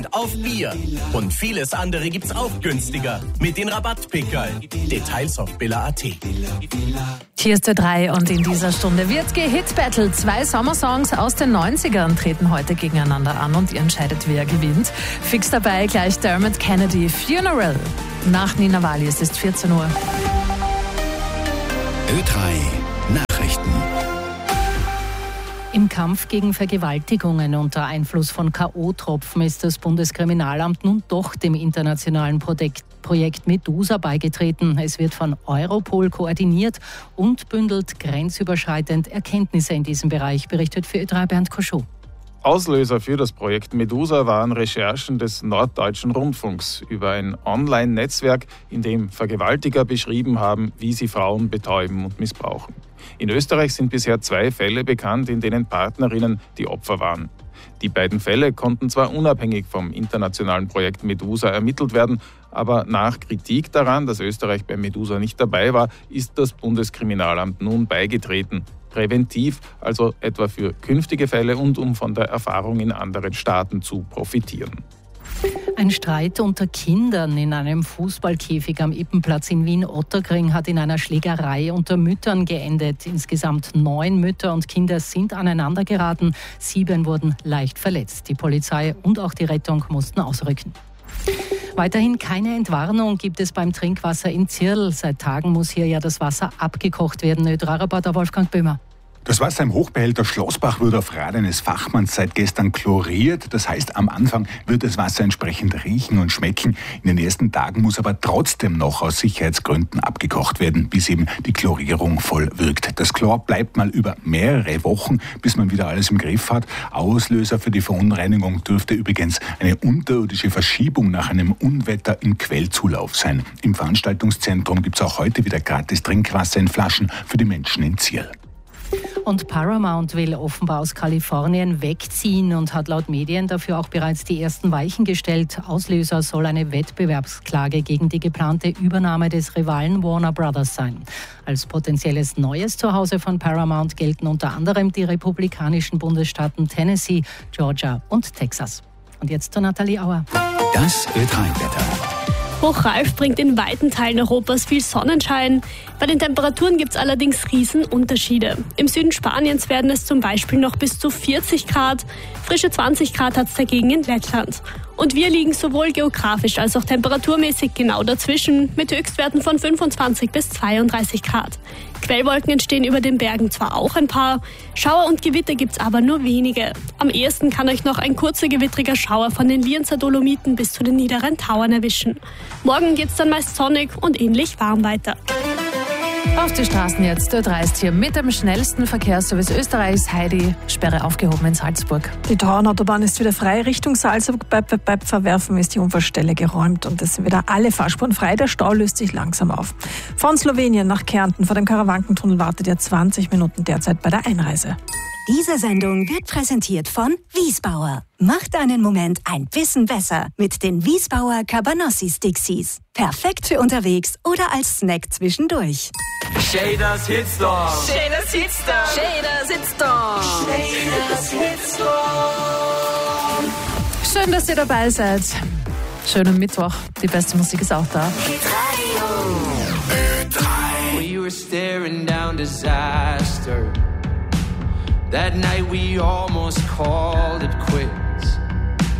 auf Bier. Und vieles andere gibt's auch günstiger mit den Rabattpickerl. Details auf billa.at. Hier ist Ö3 und in dieser Stunde wird gehitbattelt. 2 Sommersongs aus den 90ern treten heute gegeneinander an und ihr entscheidet, wer gewinnt. Fix dabei gleich Dermot Kennedy, Funeral. Nach Nina Wali, es ist 14 Uhr. Ö3 Nachrichten. Im Kampf gegen Vergewaltigungen unter Einfluss von K.O.-Tropfen ist das Bundeskriminalamt nun doch dem internationalen Projekt Medusa beigetreten. Es wird von Europol koordiniert und bündelt grenzüberschreitend Erkenntnisse in diesem Bereich, berichtet für Ö3 Bernd Koschou. Auslöser für das Projekt Medusa waren Recherchen des Norddeutschen Rundfunks über ein Online-Netzwerk, in dem Vergewaltiger beschrieben haben, wie sie Frauen betäuben und missbrauchen. In Österreich sind bisher 2 Fälle bekannt, in denen Partnerinnen die Opfer waren. Die beiden Fälle konnten zwar unabhängig vom internationalen Projekt Medusa ermittelt werden, aber nach Kritik daran, dass Österreich bei Medusa nicht dabei war, ist das Bundeskriminalamt nun beigetreten. Präventiv, also etwa für künftige Fälle und um von der Erfahrung in anderen Staaten zu profitieren. Ein Streit unter Kindern in einem Fußballkäfig am Ippenplatz in Wien-Otterkring hat in einer Schlägerei unter Müttern geendet. Insgesamt 9 Mütter und Kinder sind aneinander geraten. 7 wurden leicht verletzt. Die Polizei und auch die Rettung mussten ausrücken. Weiterhin keine Entwarnung gibt es beim Trinkwasser in Zirl. Seit Tagen muss hier ja das Wasser abgekocht werden. Ö3-Reporter Wolfgang Böhmer. Das Wasser im Hochbehälter Schlossbach wird auf Rat eines Fachmanns seit gestern chloriert. Das heißt, am Anfang wird das Wasser entsprechend riechen und schmecken. In den ersten Tagen muss aber trotzdem noch aus Sicherheitsgründen abgekocht werden, bis eben die Chlorierung voll wirkt. Das Chlor bleibt mal über mehrere Wochen, bis man wieder alles im Griff hat. Auslöser für die Verunreinigung dürfte übrigens eine unterirdische Verschiebung nach einem Unwetter im Quellzulauf sein. Im Veranstaltungszentrum gibt es auch heute wieder gratis Trinkwasser in Flaschen für die Menschen in Zirl. Und Paramount will offenbar aus Kalifornien wegziehen und hat laut Medien dafür auch bereits die ersten Weichen gestellt. Auslöser soll eine Wettbewerbsklage gegen die geplante Übernahme des Rivalen Warner Brothers sein. Als potenzielles neues Zuhause von Paramount gelten unter anderem die republikanischen Bundesstaaten Tennessee, Georgia und Texas. Und jetzt zu Nathalie Auer. Das Ö3-Wetter. Hochralf bringt in weiten Teilen Europas viel Sonnenschein. Bei den Temperaturen gibt es allerdings Riesenunterschiede. Im Süden Spaniens werden es zum Beispiel noch bis zu 40 Grad. Frische 20 Grad hat es dagegen in Lettland. Und wir liegen sowohl geografisch als auch temperaturmäßig genau dazwischen, mit Höchstwerten von 25 bis 32 Grad. Quellwolken entstehen über den Bergen zwar auch ein paar, Schauer und Gewitter gibt's aber nur wenige. Am ehesten kann euch noch ein kurzer gewittriger Schauer von den Lienzer Dolomiten bis zu den niederen Tauern erwischen. Morgen geht's dann meist sonnig und ähnlich warm weiter. Auf die Straßen jetzt. Ö3 ist hier mit dem schnellsten Verkehrsservice Österreichs. Heidi, Sperre aufgehoben in Salzburg. Die Tauernautobahn ist wieder frei. Richtung Salzburg bei Verwerfen ist die Unfallstelle geräumt und es sind wieder alle Fahrspuren frei. Der Stau löst sich langsam auf. Von Slowenien nach Kärnten vor dem Karawankentunnel wartet ihr 20 Minuten derzeit bei der Einreise. Diese Sendung wird präsentiert von Wiesbauer. Macht einen Moment ein bisschen besser mit den Wiesbauer Cabanossi Stixies. Perfekt für unterwegs oder als Snack zwischendurch. Shaders Hitstorm. Shaders Hitstorm. Shaders Hitstorm. Shaders Hitstorm. Schön, dass ihr dabei seid. Schönen Mittwoch. Die beste Musik ist auch da. We were staring down disaster. That night we almost called it quits.